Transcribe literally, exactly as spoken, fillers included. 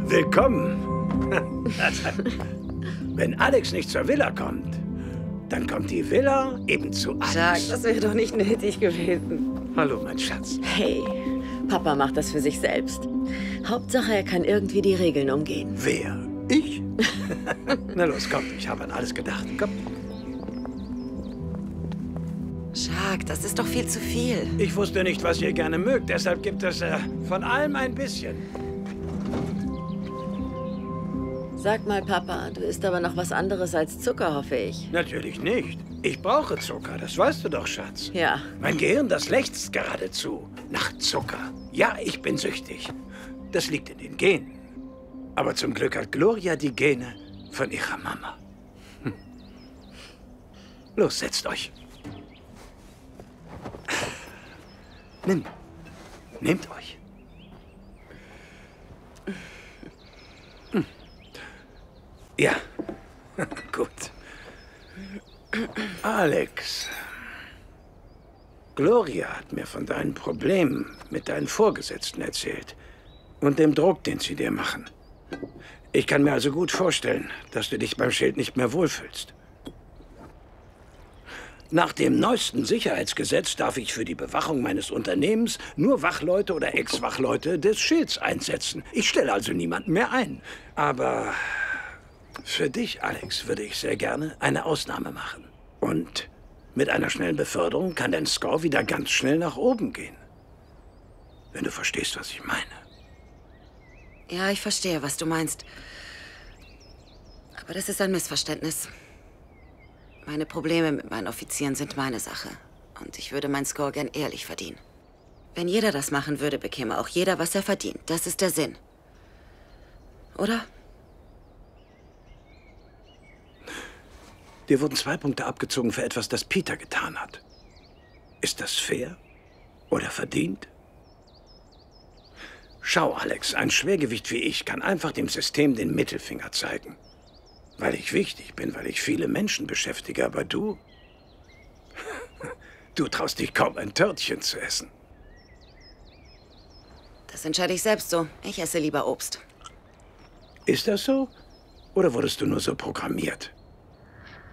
Willkommen. Wenn Alex nicht zur Villa kommt, dann kommt die Villa eben zu Alex. Sag, das wäre doch nicht nötig gewesen. Hallo, mein Schatz. Hey, Papa macht das für sich selbst. Hauptsache, er kann irgendwie die Regeln umgehen. Wer? Ich? Na los, komm, ich habe an alles gedacht. Komm. Jacques, das ist doch viel zu viel. Ich wusste nicht, was ihr gerne mögt, deshalb gibt es äh, von allem ein bisschen. Sag mal, Papa, du isst aber noch was anderes als Zucker, hoffe ich. Natürlich nicht. Ich brauche Zucker, das weißt du doch, Schatz. Ja. Mein Gehirn, das lechzt geradezu nach Zucker. Ja, ich bin süchtig. Das liegt in den Genen. Aber zum Glück hat Gloria die Gene von ihrer Mama. Hm. Los, setzt euch. Nimm. Nehmt euch. Hm. Ja, gut. Alex. Gloria hat mir von deinen Problemen mit deinen Vorgesetzten erzählt und dem Druck, den sie dir machen. Ich kann mir also gut vorstellen, dass du dich beim Schild nicht mehr wohlfühlst. Nach dem neuesten Sicherheitsgesetz darf ich für die Bewachung meines Unternehmens nur Wachleute oder Ex-Wachleute des Schilds einsetzen. Ich stelle also niemanden mehr ein. Aber für dich, Alex, würde ich sehr gerne eine Ausnahme machen. Und mit einer schnellen Beförderung kann dein Score wieder ganz schnell nach oben gehen. Wenn du verstehst, was ich meine. Ja, ich verstehe, was du meinst. Aber das ist ein Missverständnis. Meine Probleme mit meinen Offizieren sind meine Sache. Und ich würde meinen Score gern ehrlich verdienen. Wenn jeder das machen würde, bekäme auch jeder, was er verdient. Das ist der Sinn. Oder? Dir wurden zwei Punkte abgezogen für etwas, das Peter getan hat. Ist das fair oder verdient? Schau, Alex, ein Schwergewicht wie ich kann einfach dem System den Mittelfinger zeigen. Weil ich wichtig bin, weil ich viele Menschen beschäftige, aber du... Du traust dich kaum, ein Törtchen zu essen. Das entscheide ich selbst so. Ich esse lieber Obst. Ist das so? Oder wurdest du nur so programmiert?